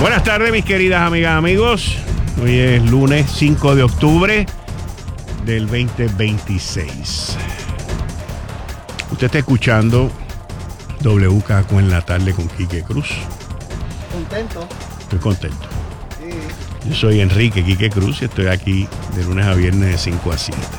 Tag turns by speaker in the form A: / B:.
A: Buenas tardes, mis queridas amigas, amigos. Hoy es lunes 5 de octubre del 2026. Usted está escuchando WKQ en la tarde con Quique Cruz.
B: Contento.
A: Estoy contento.
B: Sí.
A: Yo soy Enrique Quique Cruz y estoy aquí de lunes a viernes de 5 a 7.